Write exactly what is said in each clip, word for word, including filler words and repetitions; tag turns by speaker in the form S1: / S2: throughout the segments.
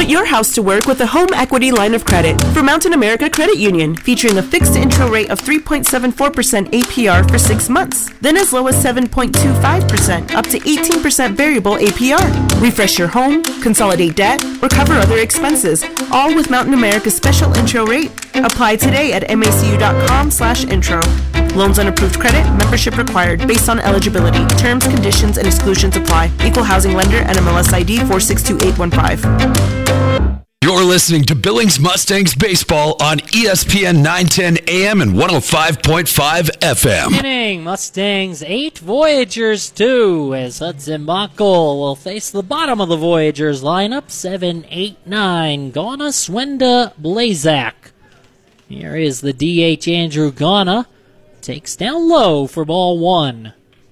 S1: Put your house to work with a home equity line of credit for Mountain America Credit Union, featuring a fixed intro rate of three point seven four percent A P R for six months, then as low as seven point two five percent, up to eighteen percent variable A P R. Refresh your home, consolidate debt, or cover other expenses, all with Mountain America's special intro rate. Apply today at macu.com slash intro. Loans on approved credit, membership required, based on eligibility. Terms, conditions, and exclusions apply. Equal housing lender, N M L S I D four six two eight one five.
S2: You're listening to Billings Mustangs Baseball on E S P N nine ten A M and one oh five point five F M.
S3: Inning, Mustangs eight, Voyagers two, as Hudson Bockel will face the bottom of the Voyagers lineup, seven, eight, nine. Ghana, Swenda, Blazak. Here is the D H Andrew Ghana. Takes down low for ball one.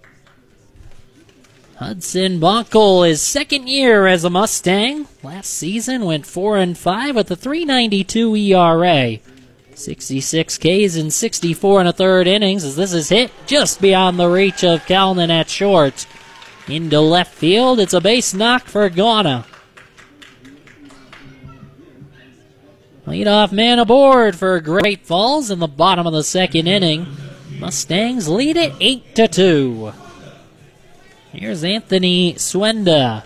S3: Hudson Bockel is second year as a Mustang. Last season went four and five with a three ninety-two E R A. sixty-six Ks in sixty-four and a third innings as this is hit just beyond the reach of Kalnin at short. Into left field, it's a base knock for Ghana. Leadoff man aboard for Great Falls in the bottom of the second inning. Mustangs lead it eight to two. Here's Anthony Swenda.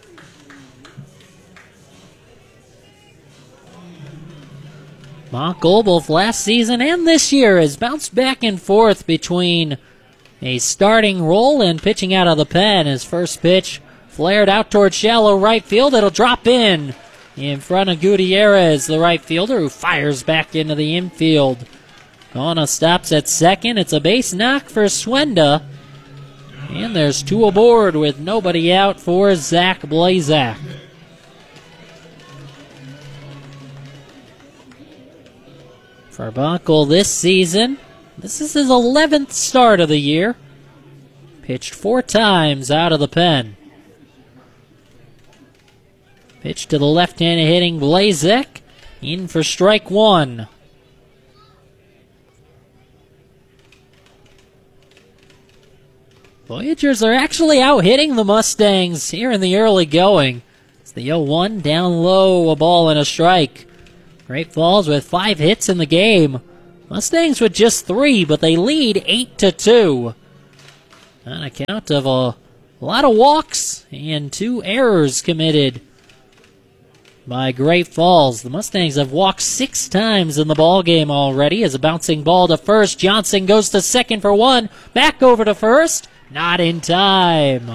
S3: Bockel, both last season and this year, has bounced back and forth between a starting role and pitching out of the pen. His first pitch flared out towards shallow right field. It'll drop in in front of Gutierrez, the right fielder, who fires back into the infield. Ghana stops at second. It's a base knock for Swenda. And there's two aboard with nobody out for Zach Blazak. For Bockel this season, this is his eleventh start of the year. Pitched four times out of the pen. Pitch to the left-handed hitting Blazek. In for strike one. Voyagers are actually out-hitting the Mustangs here in the early going. It's the oh one, down low, a ball and a strike. Great Falls with five hits in the game. Mustangs with just three, but they lead eight to two. On account of a lot of walks and two errors committed by Great Falls. The Mustangs have walked six times in the ball game already. As a bouncing ball to first, Johnson goes to second for one. Back over to first. Not in time.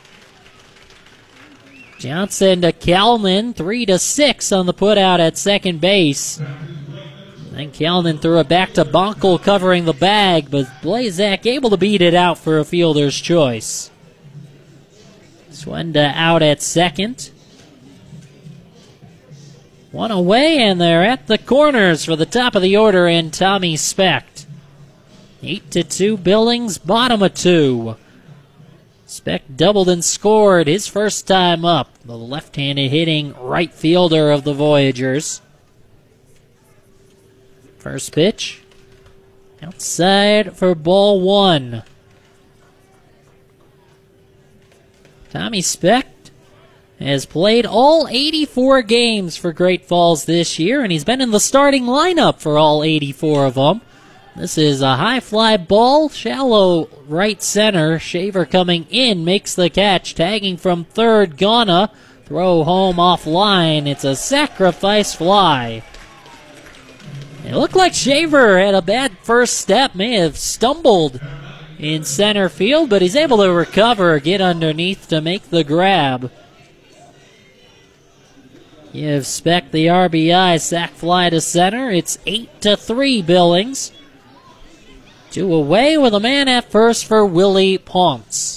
S3: Johnson to Kalnin, three to six on the putout at second base. Then Kalnin threw it back to Bockel covering the bag, but Blazak able to beat it out for a fielder's choice. Swenda out at second. One away, and they're at the corners for the top of the order in Tommy Specht. Eight to two Billings, bottom of two. Specht doubled and scored his first time up. The left-handed hitting right fielder of the Voyagers. First pitch. Outside for ball one. Tommy Specht has played all eighty-four games for Great Falls this year, and he's been in the starting lineup for all eighty-four of them. This is a high fly ball, shallow right center. Shaver coming in, makes the catch, tagging from third, Ghana. Throw home off line. It's a sacrifice fly. It looked like Shaver had a bad first step, may have stumbled in center field, but he's able to recover, get underneath to make the grab. Give Specht the R B I, sac fly to center. It's eight to three Billings. Two away with a man at first for Willie Ponce.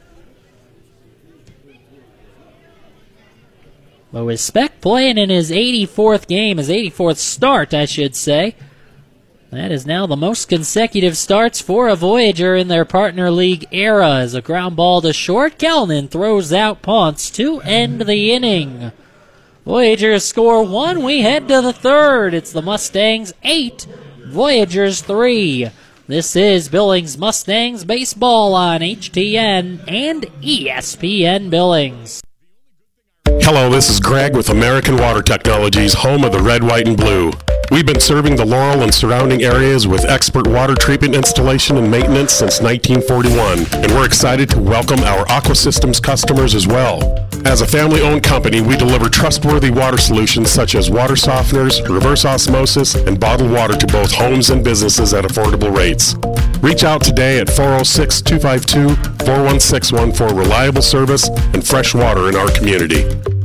S3: But with Specht playing in his eighty-fourth game, his eighty-fourth start, I should say, that is now the most consecutive starts for a Voyager in their partner league era. As a ground ball to short, Kalnin throws out Ponce to end the inning. Voyagers score one. We head to the third. It's the Mustangs eight, Voyagers three. This is Billings Mustangs baseball on H T N and E S P N Billings.
S4: Hello, this is Greg with American Water Technologies, home of the red, white, and blue. We've been serving the Laurel and surrounding areas with expert water treatment installation and maintenance since nineteen forty-one, and we're excited to welcome our Aqua Systems customers as well. As a family-owned company, we deliver trustworthy water solutions such as water softeners, reverse osmosis, and bottled water to both homes and businesses at affordable rates. Reach out today at four oh six, two five two, four one six one for reliable service and fresh water in our community.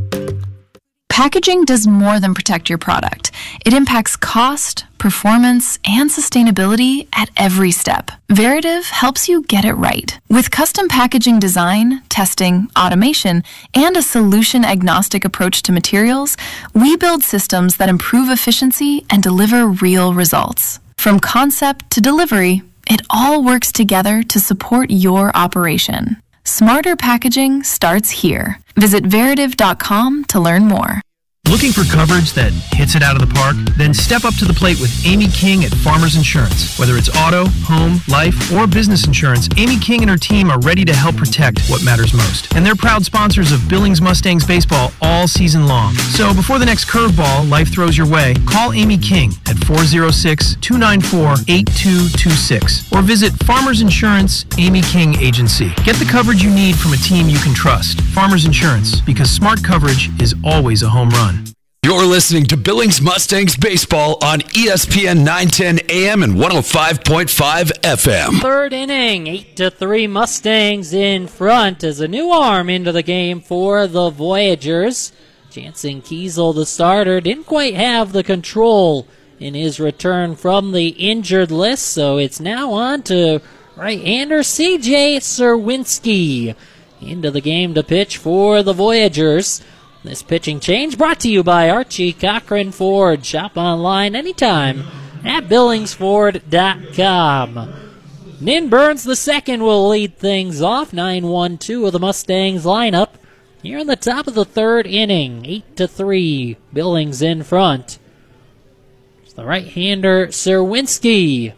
S5: Packaging does more than protect your product. It impacts cost, performance, and sustainability at every step. Veritiv helps you get it right. With custom packaging design, testing, automation, and a solution-agnostic approach to materials, we build systems that improve efficiency and deliver real results. From concept to delivery, it all works together to support your operation. Smarter packaging starts here. Visit Veritiv dot com to learn more.
S6: Looking for coverage that hits it out of the park? Then step up to the plate with Amy King at Farmers Insurance. Whether it's auto, home, life, or business insurance, Amy King and her team are ready to help protect what matters most. And they're proud sponsors of Billings Mustangs baseball all season long. So before the next curveball life throws your way, call Amy King at four oh six, two nine four, eight two two six or visit Farmers Insurance Amy King Agency. Get the coverage you need from a team you can trust. Farmers Insurance, because smart coverage is always a home run.
S2: You're listening to Billings Mustangs baseball on E S P N nine ten A M and one oh five point five F M.
S3: Third inning, eight to three Mustangs in front as a new arm into the game for the Voyagers. Jansen Kiesel, the starter, didn't quite have the control in his return from the injured list, so it's now on to right-hander C J Serwinski into the game to pitch for the Voyagers. This pitching change brought to you by Archie Cochran Ford. Shop online anytime at Billings Ford dot com. Nin Burns the second will lead things off. nine one two of the Mustangs lineup. Here in the top of the third inning. eight to three. Billings in front. It's the right-hander Serwinski.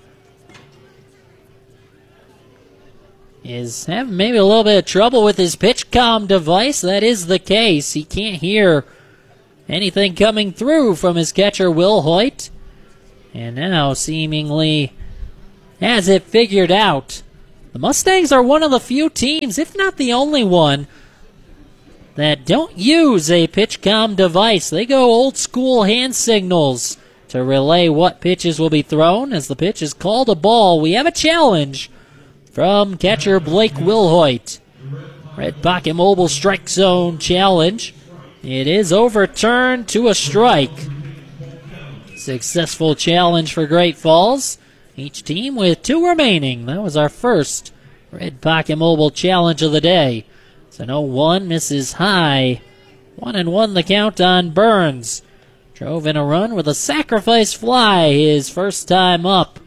S3: Is having maybe a little bit of trouble with his pitch comm device. That is the case. He can't hear anything coming through from his catcher, Will Hoyt. And now seemingly has it figured out. The Mustangs are one of the few teams, if not the only one, that don't use a pitch comm device. They go old school hand signals to relay what pitches will be thrown. As the pitch is called a ball, we have a challenge from catcher Blake Wilhoit. Red Pocket Mobile strike zone challenge. It is overturned to a strike. Successful challenge for Great Falls. Each team with two remaining. That was our first Red Pocket Mobile challenge of the day. It's an oh one, misses high. One and one the count on Burns. Drove in a run with a sacrifice fly his first time up.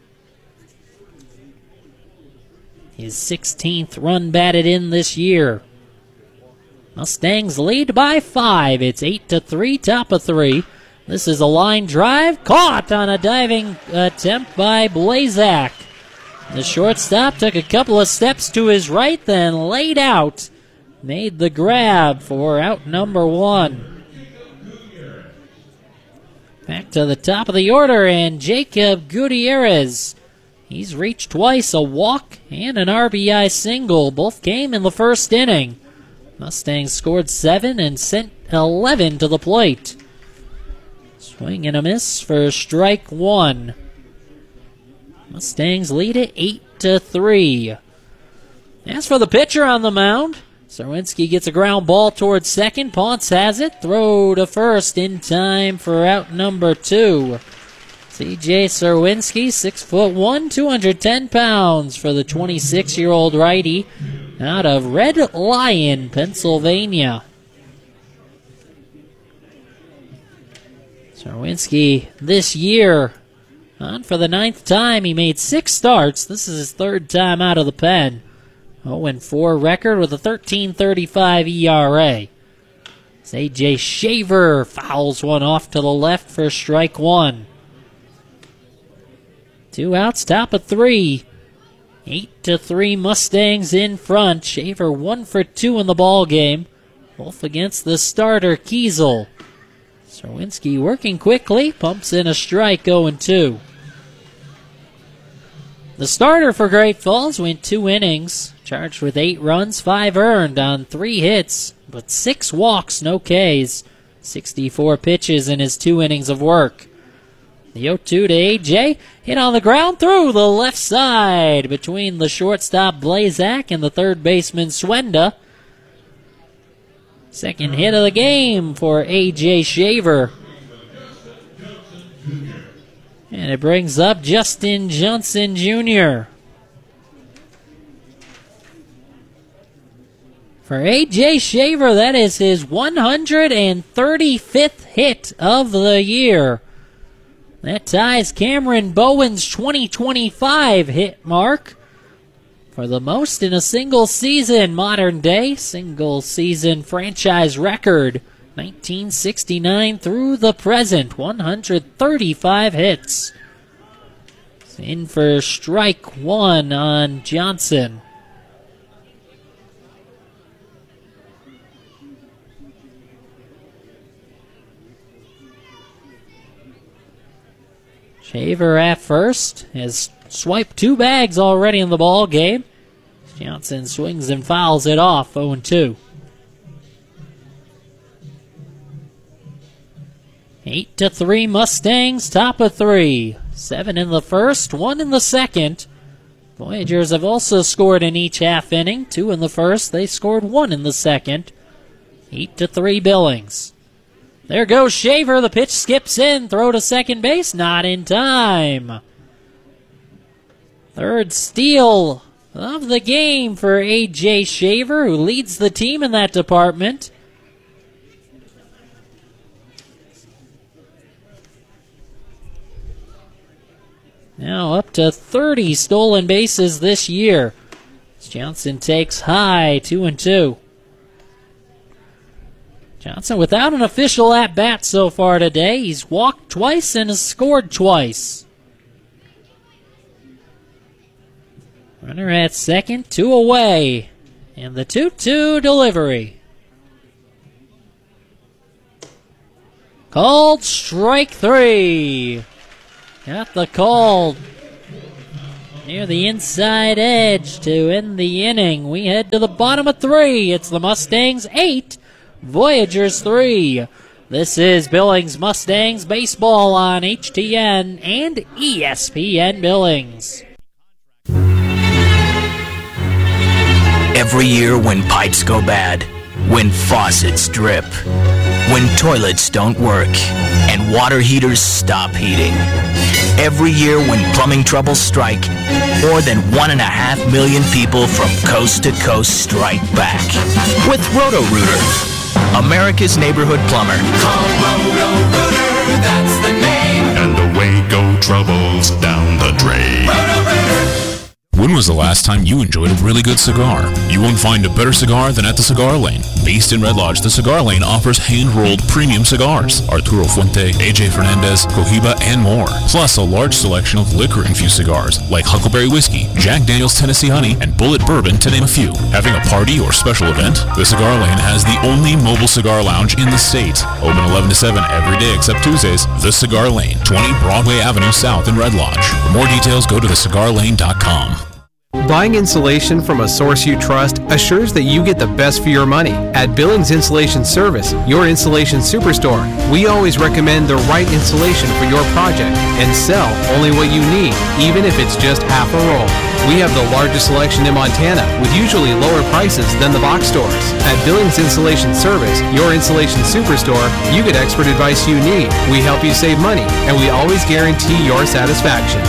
S3: His sixteenth run batted in this year. Mustangs lead by five. It's eight to three, top of three. This is a line drive caught on a diving attempt by Blazak. The shortstop took a couple of steps to his right, then laid out. Made the grab for out number one. Back to the top of the order, and Jacob Gutierrez. He's reached twice, a walk and an R B I single. Both came in the first inning. Mustangs scored seven and sent eleven to the plate. Swing and a miss for strike one. Mustangs lead it eight to three. As for the pitcher on the mound, Serwinski gets a ground ball towards second. Ponce has it. Throw to first in time for out number two. C J Serwinski, six foot one, two hundred ten pounds for the twenty-six-year-old righty out of Red Lion, Pennsylvania. Serwinski this year on for the ninth time. He made six starts. This is his third time out of the pen. oh and four record with a thirteen thirty-five E R A. A J Shaver fouls one off to the left for strike one. Two outs, top of three. Eight to three Mustangs in front. Shaver one for two in the ball game. Both against the starter, Kiesel. Serwinski working quickly, pumps in a strike, oh and two. The starter for Great Falls went two innings, charged with eight runs, five earned on three hits, but six walks, no Ks, sixty-four pitches in his two innings of work. The oh two to A J, hit on the ground through the left side between the shortstop Blazak and the third baseman Swenda. Second hit of the game for A J Shaver. And it brings up Justin Johnson Junior For A J Shaver, that is his one hundred thirty-fifth hit of the year. That ties Cameron Bowen's twenty twenty-five hit mark for the most in a single season, modern day single season franchise record. nineteen sixty-nine through the present, one hundred thirty-five hits. It's in for strike one on Johnson. Shaver at first has swiped two bags already in the ball game. Johnson swings and fouls it off, oh and two. Eight to three Mustangs, top of three. Seven in the first, one in the second. Voyagers have also scored in each half inning. Two in the first, they scored one in the second. Eight to three Billings. There goes Shaver, the pitch skips in, throw to second base, not in time. Third steal of the game for A J Shaver, who leads the team in that department. Now up to thirty stolen bases this year. Johnson takes high, two and two. Johnson without an official at-bat so far today. He's walked twice and has scored twice. Runner at second, two away. And the two two delivery. Called strike three. Got the call near the inside edge to end the inning. We head to the bottom of three. It's the Mustangs eight, Voyagers three. This is Billings Mustangs baseball on H T N and E S P N Billings.
S7: Every year when pipes go bad, when faucets drip, when toilets don't work, and water heaters stop heating. Every year when plumbing troubles strike, more than one and a half million people from coast to coast strike back. With Roto-Rooter, America's neighborhood plumber.
S8: Call Roto-Rooter, that's the name.
S9: And away go troubles down the drain.
S8: Roto-Rooter.
S10: When was the last time you enjoyed a really good cigar? You won't find a better cigar than at the Cigar Lane. Based in Red Lodge, the Cigar Lane offers hand-rolled premium cigars. Arturo Fuente, A J Fernandez, Cohiba, and more. Plus a large selection of liquor-infused cigars like Huckleberry Whiskey, Jack Daniel's Tennessee Honey, and Bullet Bourbon, to name a few. Having a party or special event? The Cigar Lane has the only mobile cigar lounge in the state. Open eleven to seven every day except Tuesdays. The Cigar Lane, twenty Broadway Avenue South in Red Lodge. For more details, go to the cigar lane dot com.
S6: Buying insulation from a source you trust assures that you get the best for your money. At Billings Insulation Service, your insulation superstore, we always recommend the right insulation for your project and sell only what you need, even if it's just half a roll. We have the largest selection in Montana with usually lower prices than the box stores. At Billings Insulation Service, your insulation superstore, you get expert advice you need. We help you save money, and we always guarantee your satisfaction.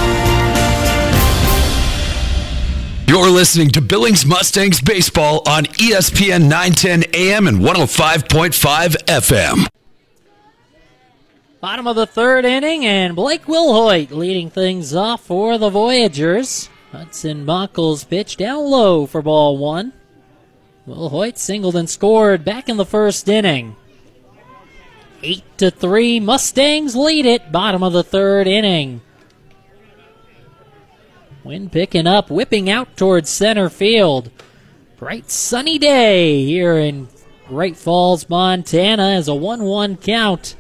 S2: You're listening to Billings Mustangs baseball on E S P N nine ten A M and one oh five point five F M.
S3: Bottom of the third inning, and Blake Wilhoit leading things off for the Voyagers. Hudson Buckles pitch down low for ball one. Wilhoit singled and scored back in the first inning. Eight to three, Mustangs lead it. Bottom of the third inning. Wind picking up, whipping out towards center field. Bright sunny day here in Great Falls, Montana, as a one one count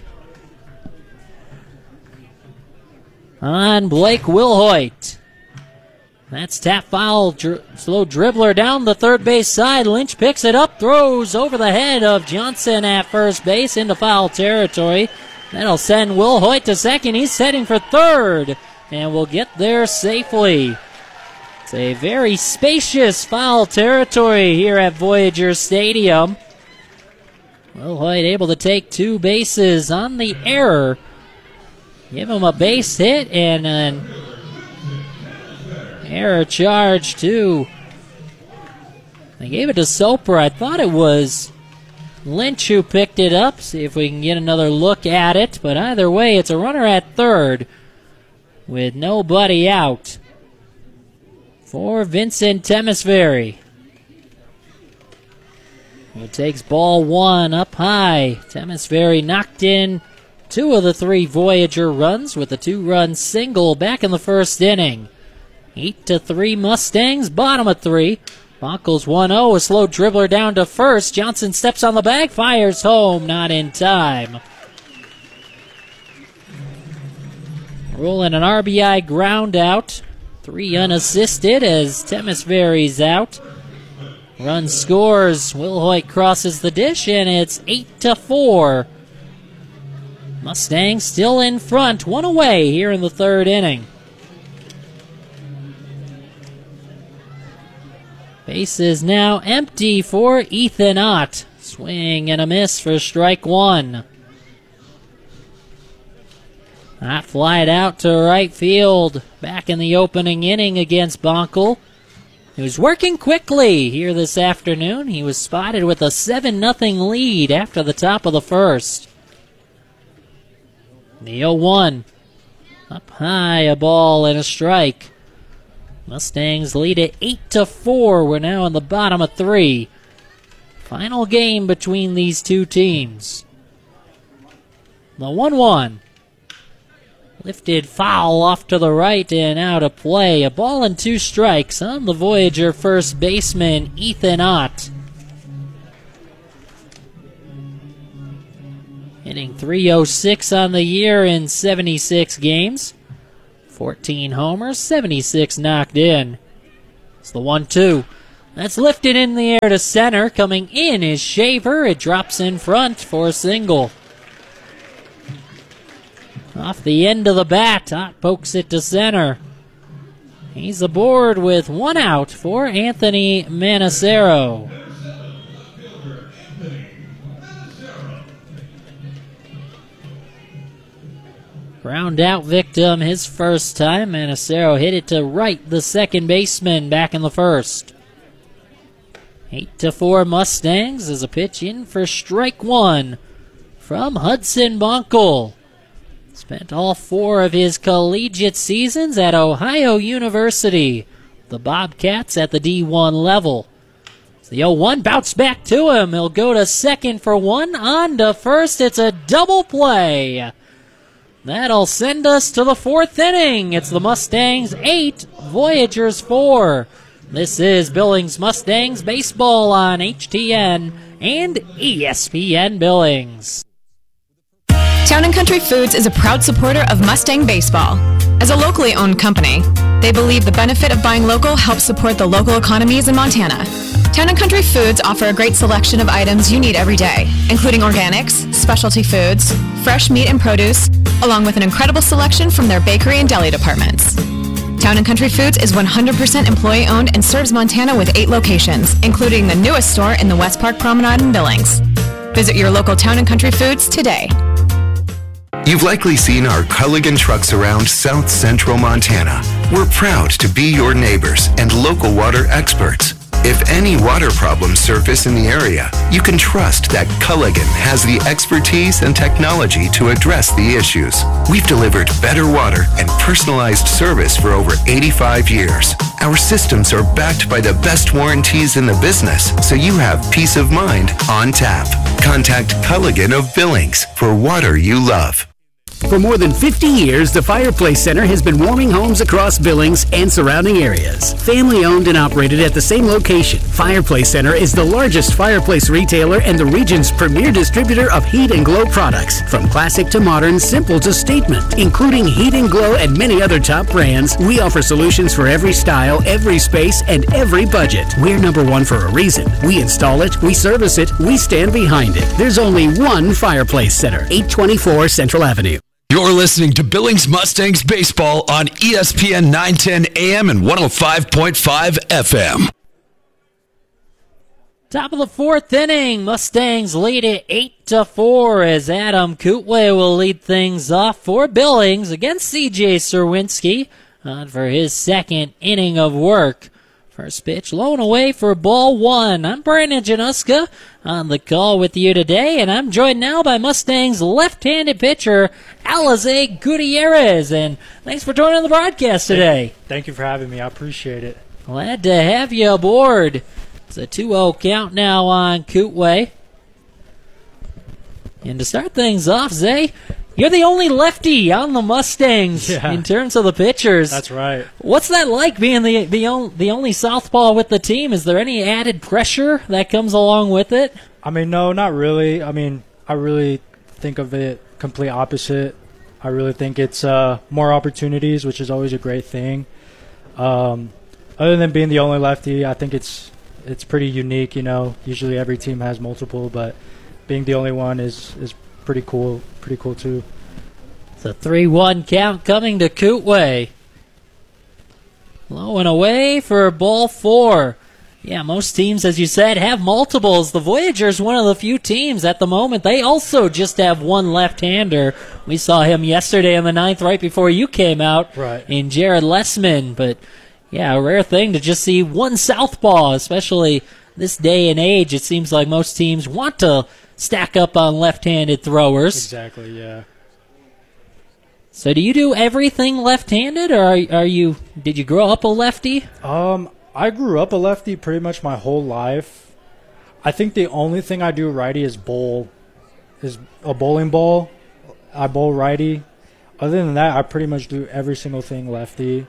S3: on Blake Wilhoit. That's tap foul, dri- slow dribbler down the third base side. Lynch picks it up, throws over the head of Johnson at first base into foul territory. That'll send Wilhoit to second. He's heading for third and will get there safely. It's a very spacious foul territory here at Voyager Stadium. Wilhoit able to take two bases on the error. Give him a base hit and an error charge too. They gave it to Soper. I thought it was Lynch who picked it up. See if we can get another look at it. But either way, it's a runner at third with nobody out for Vincent Temesbury, who takes ball one up high. Temesbury knocked in two of the three Voyager runs with a two-run single back in the first inning. Eight to three Mustangs, bottom of three. Bonkles one oh, a slow dribbler down to first. Johnson steps on the bag, fires home, not in time. Rolling an R B I ground out. Three unassisted as Temesbury's out. Run scores. Wilhoit crosses the dish, and it's eight to four. Mustangs still in front, one away here in the third inning. Base is now empty for Ethan Ott. Swing and a miss for strike one. Ott flied out to right field. Back in the opening inning against Bonkel. He was working quickly here this afternoon. He was spotted with a seven nothing lead after the top of the first. The oh one. Up high, a ball and a strike. Mustangs lead it eight to four. We're now in the bottom of three. Final game between these two teams. The one one. Lifted foul off to the right and out of play. A ball and two strikes on the Voyager first baseman, Ethan Ott. Hitting three oh six on the year in seventy-six games. fourteen homers, seventy-six knocked in. It's the one two. That's lifted in the air to center. Coming in is Shaver. It drops in front for a single. Off the end of the bat, Ott pokes it to center. He's aboard with one out for Anthony Manacero. Ground out victim his first time. Manacero hit it to right, the second baseman back in the first. Eight to four Mustangs as a pitch in for strike one from Hudson Bonkel. Spent all four of his collegiate seasons at Ohio University. The Bobcats at the D one level. The oh one bounce back to him. He'll go to second for one. On to first. It's a double play. That'll send us to the fourth inning. It's the Mustangs eight, Voyagers four. This is Billings Mustangs baseball on H T N and E S P N Billings.
S11: Town and Country Foods is a proud supporter of Mustang baseball. As a locally owned company, they believe the benefit of buying local helps support the local economies in Montana. Town and Country Foods offer a great selection of items you need every day, including organics, specialty foods, fresh meat and produce, along with an incredible selection from their bakery and deli departments. Town and Country Foods is one hundred percent employee-owned and serves Montana with eight locations, including the newest store in the West Park Promenade in Billings. Visit your local Town and Country Foods today.
S12: You've likely seen our Culligan trucks around South Central Montana. We're proud to be your neighbors and local water experts. If any water problems surface in the area, you can trust that Culligan has the expertise and technology to address the issues. We've delivered better water and personalized service for over eighty-five years. Our systems are backed by the best warranties in the business, so you have peace of mind on tap. Contact Culligan of Billings for water you love.
S13: For more than fifty years, the Fireplace Center has been warming homes across Billings and surrounding areas. Family owned and operated at the same location, Fireplace Center is the largest fireplace retailer and the region's premier distributor of Heat and Glow products. From classic to modern, simple to statement, including Heat and Glow and many other top brands, we offer solutions for every style, every space, and every budget. We're number one for a reason. We install it, we service it, we stand behind it. There's only one Fireplace Center, eight twenty-four Central Avenue.
S2: You're listening to Billings Mustangs Baseball on E S P N nine ten A M and one oh five point five F M.
S3: Top of the fourth inning, Mustangs lead it eight to four as Adam Kootway will lead things off for Billings against C J Serwinski on for his second inning of work. First pitch low and away for ball one. I'm Brandon Januska on the call with you today, and I'm joined now by Mustangs left-handed pitcher Alize Gutierrez. And thanks for joining the broadcast today.
S14: Thank you for having me. I appreciate it.
S3: Glad to have you aboard. It's a two oh count now on Kootway. And to start things off, Zay, you're the only lefty on the Mustangs
S14: yeah.
S3: in terms of the pitchers.
S14: That's right.
S3: What's that like being the the, on, the only southpaw with the team? Is there any added pressure that comes along with it?
S14: I mean, no, not really. I mean, I really think of it complete opposite. I really think it's uh, more opportunities, which is always a great thing. Um, other than being the only lefty, I think it's it's pretty unique. You know, usually every team has multiple, but being the only one is is pretty cool. Pretty cool too.
S3: It's a three one count coming to Kootway. Low and away for ball four. Yeah, most teams, as you said, have multiples. The Voyagers, one of the few teams at the moment, they also just have one left-hander. We saw him yesterday in the ninth right before you came out
S14: right.
S3: in Jared Lessman. But, yeah, a rare thing to just see one southpaw, especially this day and age. It seems like most teams want to stack up on left-handed throwers.
S14: Exactly, yeah.
S3: So do you do everything left-handed, or are, are you? Did you grow up a lefty?
S14: Um, I grew up a lefty pretty much my whole life. I think the only thing I do righty is bowl, is a bowling ball. I bowl righty. Other than that, I pretty much do every single thing lefty.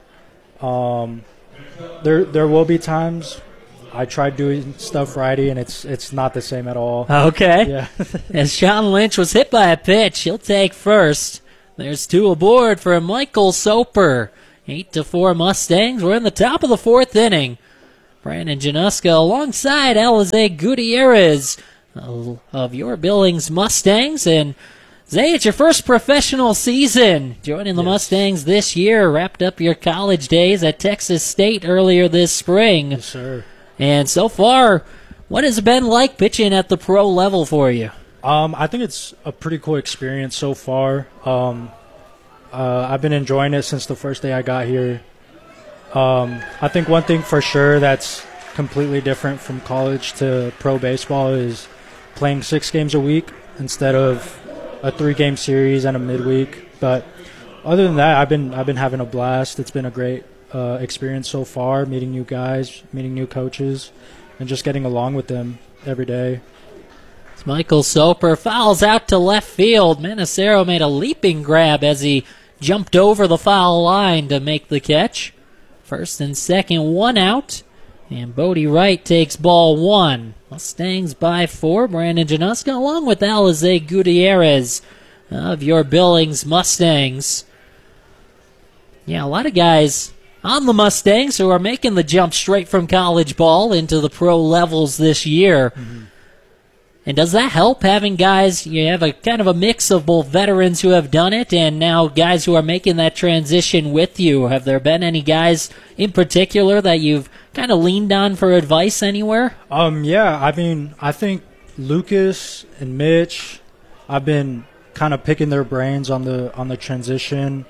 S14: Um, there there will be times I try doing stuff righty, and it's it's not the same at all.
S3: Okay.
S14: Yeah.
S3: As Sean Lynch was hit by a pitch, he'll take first. There's two aboard for Michael Soper. Eight to four Mustangs. We're in the top of the fourth inning. Brandon Januska alongside Alize Gutierrez of your Billings Mustangs. And Zay, it's your first professional season joining the yes. Mustangs this year. Wrapped up your college days at Texas State earlier this spring.
S14: Yes, sir.
S3: And so far, what has it been like pitching at the pro level for you?
S14: Um, I think it's a pretty cool experience so far. Um, uh, I've been enjoying it since the first day I got here. Um, I think one thing for sure that's completely different from college to pro baseball is playing six games a week instead of a three-game series and a midweek. But other than that, I've been I've been having a blast. It's been a great uh, experience so far, meeting new guys, meeting new coaches, and just getting along with them every day.
S3: Michael Soper fouls out to left field. Manacero made a leaping grab as he jumped over the foul line to make the catch. First and second, one out. And Bodie Wright takes ball one. Mustangs by four. Brandon Januska along with Alize Gutierrez of your Billings Mustangs. Yeah, a lot of guys on the Mustangs who are making the jump straight from college ball into the pro levels this year. Mm-hmm. And does that help, having guys, you have a kind of a mix of both veterans who have done it and now guys who are making that transition with you? Have there been any guys in particular that you've kind of leaned on for advice anywhere?
S14: Um, yeah, I mean, I think Lucas and Mitch, I've been kind of picking their brains on the on the transition.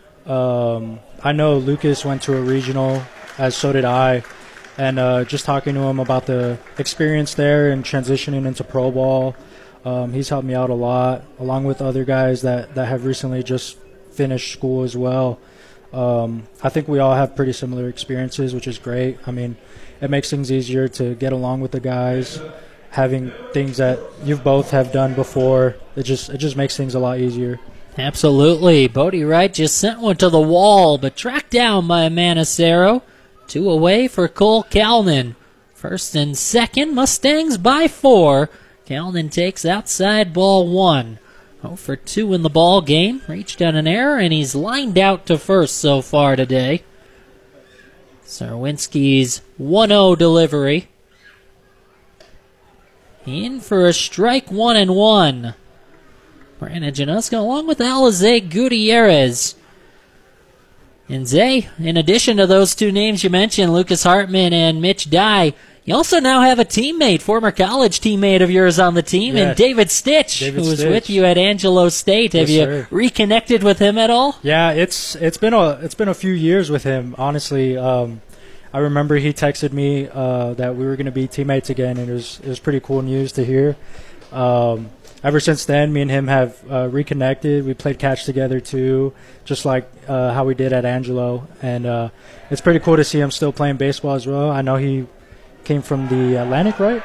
S14: Um, I know Lucas went to a regional, as so did I. And uh, just talking to him about the experience there and transitioning into pro ball, um, he's helped me out a lot, along with other guys that, that have recently just finished school as well. Um, I think we all have pretty similar experiences, which is great. I mean, it makes things easier to get along with the guys, having things that you both have done before. It just it just makes things a lot easier.
S3: Absolutely. Bodie Wright just sent one to the wall, but tracked down by Manacero. Two away for Cole Kalnin. First and second, Mustangs by four. Kalnin takes outside ball one. oh for two in the ball game. Reached on an error, and he's lined out to first so far today. Sarwinski's one oh delivery. In for a strike, one and one. Brandon Januska along with Alize Gutierrez. And Zay, in addition to those two names you mentioned, Lucas Hartman and Mitch Dye, you also now have a teammate, former college teammate of yours on the team, yeah. and David Stitch,
S14: David
S3: who was
S14: Stitch.
S3: with you at Angelo State. Have
S14: Yes,
S3: you
S14: sir.
S3: reconnected with him at all?
S14: Yeah, it's it's been a it's been a few years with him. Honestly, um, I remember he texted me uh, that we were going to be teammates again, and it was it was pretty cool news to hear. Um, ever since then, me and him have uh, reconnected. We played catch together too, just like uh, how we did at Angelo, and uh, it's pretty cool to see him still playing baseball as well. I know he came from the Atlantic, right?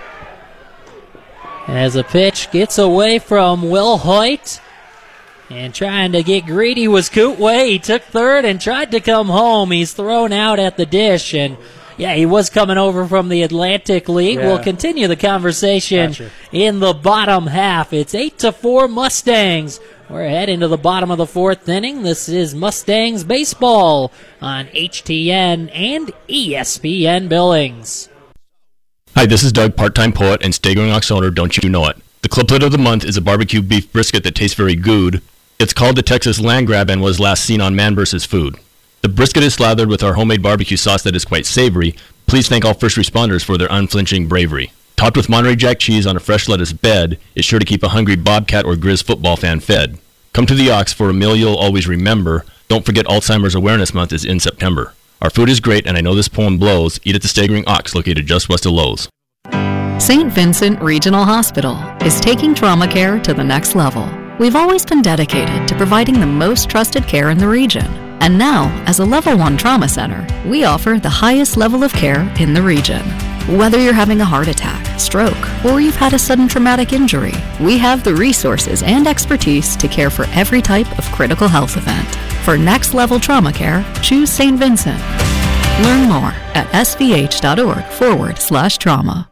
S3: As a pitch gets away from Will Hoyt. And trying to get greedy was Kootway. He took third and tried to come home. He's thrown out at the dish. And, yeah, he was coming over from the Atlantic League.
S14: Yeah.
S3: We'll continue the conversation
S14: Gotcha.
S3: in the bottom half. It's eight to four Mustangs. We're heading to the bottom of the fourth inning. This is Mustangs baseball on H T N and E S P N Billings.
S15: Hi, this is Doug, part-time poet and Staggering Ox owner, don't you know it. The cliplet of the month is a barbecue beef brisket that tastes very good. It's called the Texas Land Grab and was last seen on Man versus. Food. The brisket is slathered with our homemade barbecue sauce that is quite savory. Please thank all first responders for their unflinching bravery. Topped with Monterey Jack cheese on a fresh lettuce bed, it's sure to keep a hungry Bobcat or Grizz football fan fed. Come to the Ox for a meal you'll always remember. Don't forget Alzheimer's Awareness Month is in September. Our food is great, and I know this poem blows. Eat at the Staggering Ox, located just west of Lowe's.
S16: Saint Vincent Regional Hospital is taking trauma care to the next level. We've always been dedicated to providing the most trusted care in the region. And now, as a level one trauma center, we offer the highest level of care in the region. Whether you're having a heart attack, stroke, or you've had a sudden traumatic injury, we have the resources and expertise to care for every type of critical health event. For next level trauma care, choose Saint Vincent. Learn more at svh.org forward slash trauma.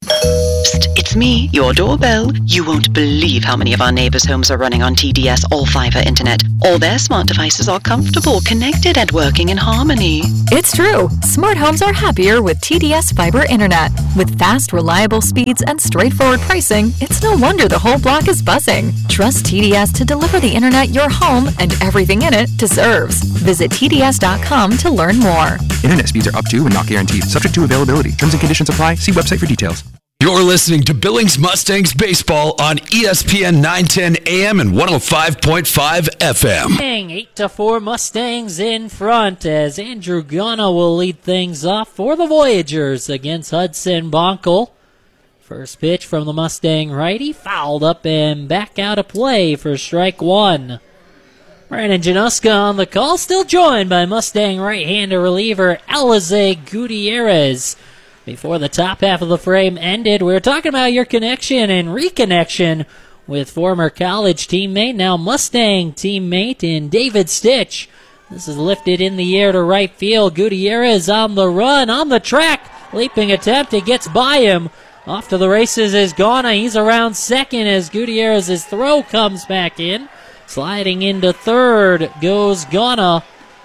S17: Psst, it's me, your doorbell. You won't believe how many of our neighbors' homes are running on T D S all-fiber internet. All their smart devices are comfortable, connected, and working in harmony.
S11: It's true. Smart homes are happier with T D S fiber internet. With fast, reliable speeds and straightforward pricing, it's no wonder the whole block is buzzing. Trust T D S to deliver the internet your home and everything in it deserves. Visit T D S dot com to learn more.
S18: Internet speeds are up to and not guaranteed. Subject to availability. Terms and conditions apply. See website for details.
S2: You're listening to Billings Mustangs Baseball on E S P N nine ten A M and one oh five point five F M.
S3: eight to four Mustangs in front as Andrew Gunna will lead things off for the Voyagers against Hudson Bonkel. First pitch from the Mustang righty, fouled up and back out of play for strike one. Brandon Januska on the call, still joined by Mustang right-hander reliever Alize Gutierrez. Before the top half of the frame ended, we were talking about your connection and reconnection with former college teammate, now Mustang teammate in David Stitch. This is lifted in the air to right field. Gutierrez on the run, on the track. Leaping attempt, it gets by him. Off to the races is Ghana. He's around second as Gutierrez's throw comes back in. Sliding into third goes Ghana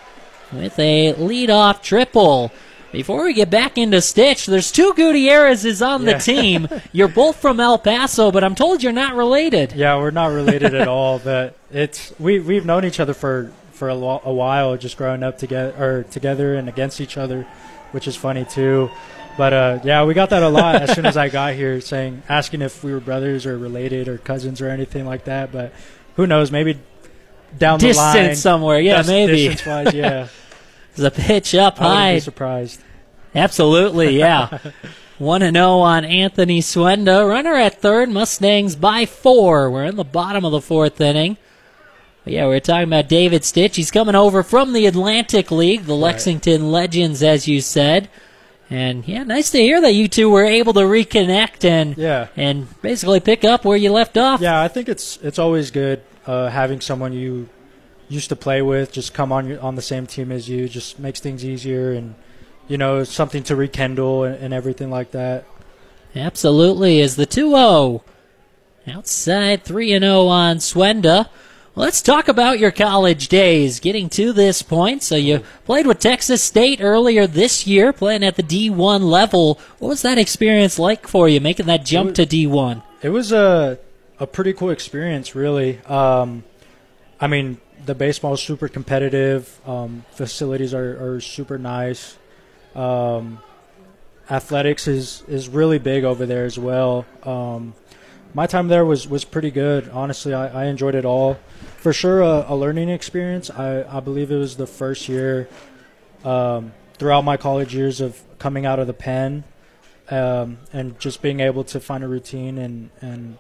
S3: with a leadoff triple. Before we get back into Stitch, there's two Gutierrez's on
S14: Yeah.
S3: the team. You're both from El Paso, but I'm told you're not related.
S14: Yeah, we're not related at all, but it's we we've known each other for for a, lo- a while, just growing up together or together and against each other, which is funny too. But uh, yeah, we got that a lot as soon as I got here, saying asking if we were brothers or related or cousins or anything like that. But who knows? Maybe down the line,
S3: Distance somewhere, yeah,
S14: Dis-
S3: maybe.
S14: distance-wise, yeah.
S3: There's a pitch up
S14: I wouldn't
S3: high.
S14: be surprised.
S3: Absolutely, yeah. one and oh on Anthony Swenda. Runner at third, Mustangs by four. We're in the bottom of the fourth inning. But yeah, we we're talking about David Stitch. He's coming over from the Atlantic League, the
S14: Right.
S3: Lexington Legends, as you said. And yeah, nice to hear that you two were able to reconnect and
S14: yeah.
S3: and basically pick up where you left off.
S14: Yeah, I think it's it's always good uh, having someone you used to play with just come on your, on the same team as you. Just makes things easier, and you know, something to rekindle and, and everything like that.
S3: Absolutely. As the two oh outside three and oh on Swenda. Let's talk about your college days, getting to this point. So you played with Texas State earlier this year, playing at the D one level. What was that experience like for you, making that jump
S14: was,
S3: to D one?
S14: It was a a pretty cool experience, really. Um, I mean, the baseball is super competitive. Um, facilities are, are super nice. Um, athletics is, is really big over there as well. Um, my time there was, was pretty good. Honestly, I, I enjoyed it all. For sure, a, a learning experience. I, I believe it was the first year um, throughout my college years of coming out of the pen um, and just being able to find a routine and, and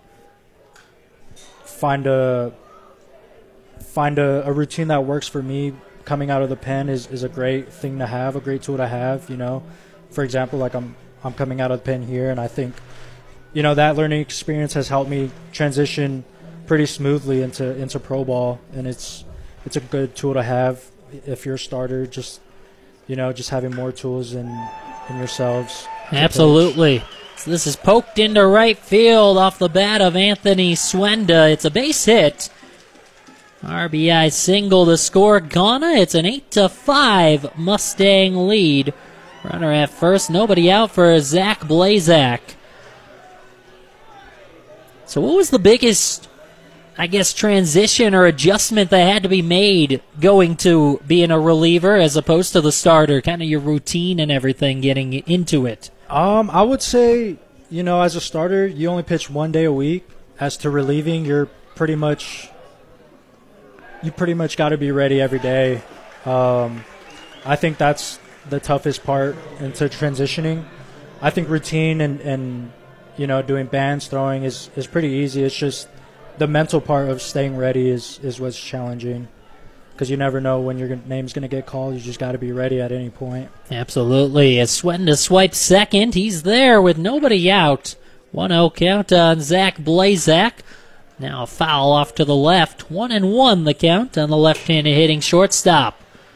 S14: find a find a, a routine that works for me. Coming out of the pen is, is a great thing to have, a great tool to have. You know, for example, like I'm I'm coming out of the pen here, and I think, you know, that learning experience has helped me transition pretty smoothly into into pro ball, and it's it's a good tool to have if you're a starter. Just, you know, just having more tools in in yourselves.
S3: Absolutely. So this is poked into right field off the bat of Anthony Swenda. It's a base hit. R B I single to score Ghana. It's an eight to five Mustang lead. Runner at first, nobody out for Zach Blazak. So what was the biggest, I guess, transition or adjustment that had to be made going to being a reliever as opposed to the starter, kind of your routine and everything getting into it?
S14: Um, I would say, you know, as a starter, you only pitch one day a week. As to relieving, you're pretty much, you pretty much got to be ready every day. Um, I think that's the toughest part into transitioning. I think routine and, and you know, doing bands, throwing is, is pretty easy. It's just the mental part of staying ready is, is what's challenging, because you never know when your name's going to get called. You just got to be ready at any point.
S3: Absolutely. As Swenda swipes second, he's there with nobody out. one oh count on Zach Blazak. Now a foul off to the left. One and one the count on the left-handed hitting shortstop.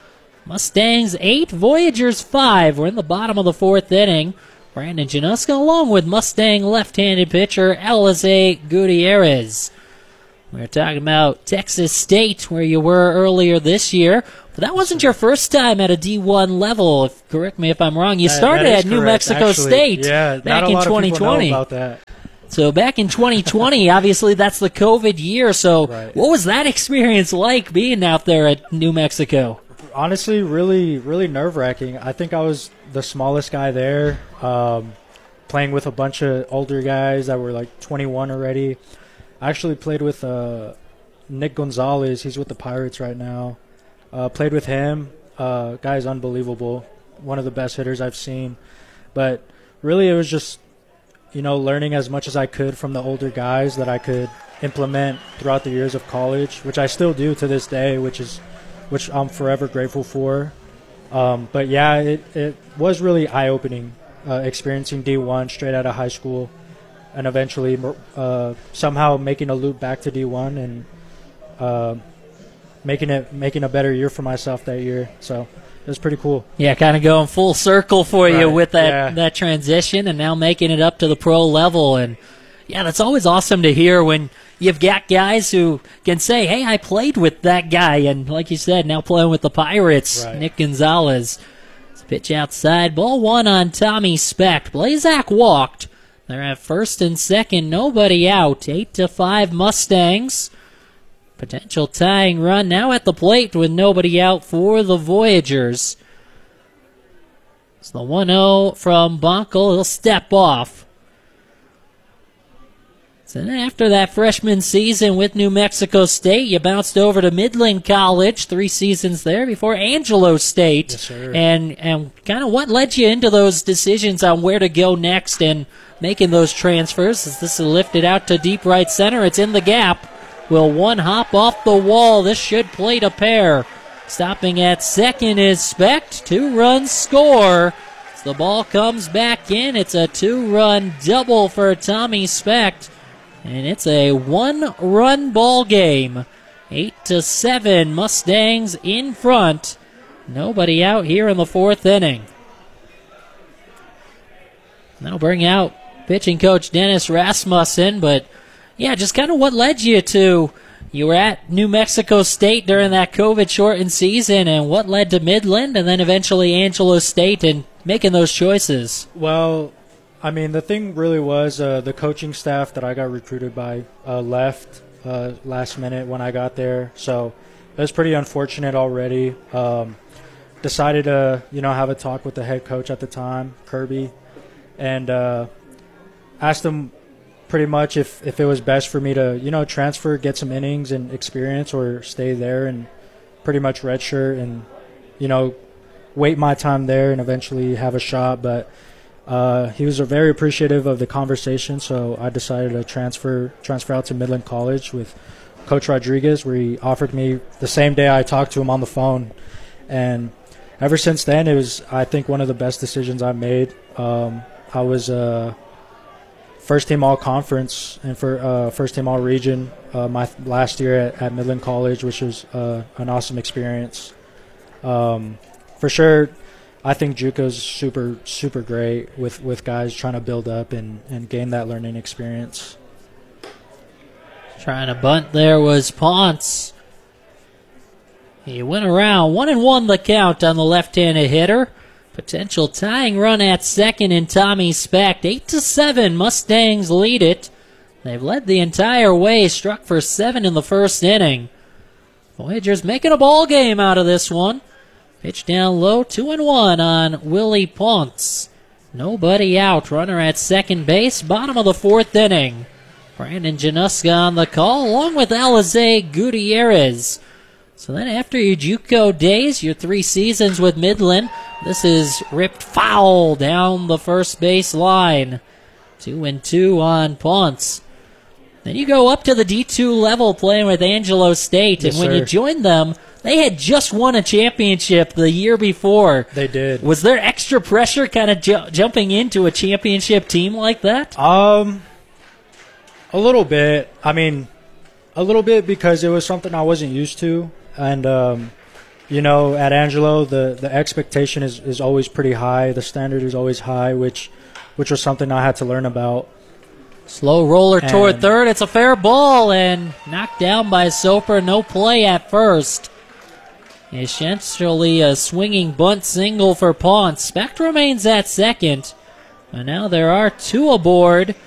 S3: Mustangs eight, Voyagers five. We're in the bottom of the fourth inning. Brandon Januska along with Mustang left-handed pitcher Alize Gutierrez. We're talking about Texas State, where you were earlier this year. But that wasn't your first time at a D one level. If, correct me if I'm wrong. You started
S14: that
S3: at New
S14: correct,
S3: Mexico
S14: actually.
S3: State
S14: yeah,
S3: back
S14: not a
S3: in
S14: lot
S3: twenty twenty.
S14: Of people know about that.
S3: So back in twenty twenty, obviously that's the COVID year. So
S14: right.
S3: What was that experience like being out there at New Mexico?
S14: Honestly, really, really nerve-wracking. I think I was the smallest guy there, um, playing with a bunch of older guys that were like twenty-one already. I actually played with uh, Nick Gonzalez. He's with the Pirates right now. Uh, played with him. Uh, guy's unbelievable. One of the best hitters I've seen. But really it was just, you know, learning as much as I could from the older guys that I could implement throughout the years of college, which I still do to this day, which is which I'm forever grateful for. Um, but, yeah, it, it was really eye-opening, uh, experiencing D one straight out of high school and eventually uh, somehow making a loop back to D one and uh, making it making a better year for myself that year. So it was pretty cool.
S3: Yeah, kind of going full circle for you
S14: right.
S3: with that,
S14: yeah.
S3: that transition and now making it up to the pro level. And, yeah, that's always awesome to hear when you've got guys who can say, hey, I played with that guy. And like you said, now playing with the Pirates,
S14: right.
S3: Nick Gonzalez. Pitch outside, ball one on Tommy Specht. Blazak walked. They're at first and second, nobody out. Eight to five Mustangs. Potential tying run now at the plate with nobody out for the Voyagers. It's the one oh from Bonkel. He'll step off. So then after that freshman season with New Mexico State, you bounced over to Midland College, three seasons there before Angelo State.
S14: Yes, sir.
S3: And and kind of what led you into those decisions on where to go next and making those transfers? As this is lifted out to deep right center, it's in the gap. Will one hop off the wall? This should plate a pair. Stopping at second is Specht. Two runs score. The ball comes back in. It's a two-run double for Tommy Specht. And it's a one-run ball game. Eight to seven, Mustangs in front. Nobody out here in the fourth inning. That'll bring out pitching coach Dennis Rasmussen, but yeah, just kind of what led you to, you were at New Mexico State during that COVID-shortened season, and what led to Midland, and then eventually Angelo State, and making those choices?
S14: Well, I mean, the thing really was uh, the coaching staff that I got recruited by uh, left uh, last minute when I got there, so it was pretty unfortunate already. Um, decided to, you know, have a talk with the head coach at the time, Kirby, and uh, asked him pretty much if, if it was best for me to, you know, transfer, get some innings and experience, or stay there and pretty much redshirt and, you know, wait my time there and eventually have a shot. But uh, he was very appreciative of the conversation, so I decided to transfer transfer out to Midland College with Coach Rodriguez, where he offered me the same day I talked to him on the phone. And ever since then, it was, I think, one of the best decisions I made. Um, I was uh, first team all conference and for uh, first team all region uh, my th- last year at, at Midland College, which was uh, an awesome experience. Um, for sure, I think JUCO's super super great with, with guys trying to build up and, and gain that learning experience.
S3: Trying to bunt there was Ponce. He went around one and one the count on the left-handed hitter. Potential tying run at second in Tommy Specht. Eight to seven, Mustangs lead it. They've led the entire way, struck for seven in the first inning. Voyagers making a ball game out of this one. Pitch down low, two and one on Willie Ponce. Nobody out. Runner at second base. Bottom of the fourth inning. Brandon Januska on the call, along with Alize Gutierrez. So then after your JUCO days, your three seasons with Midland, this is ripped foul down the first base line. Two and two on Ponce. Then you go up to the D two level playing with Angelo State,
S14: Yes,
S3: and when
S14: sir.
S3: you joined them, they had just won a championship the year before.
S14: They did.
S3: Was there extra pressure kind of ju- jumping into a championship team like that?
S14: Um, a little bit. I mean, a little bit because it was something I wasn't used to. And, um, you know, at Angelo, the, the expectation is, is always pretty high. The standard is always high, which which was something I had to learn about.
S3: Slow roller
S14: And-
S3: toward third. It's a fair ball and knocked down by Soper. No play at first. Essentially a swinging bunt single for Ponce. Specht remains at second. And now there are two aboard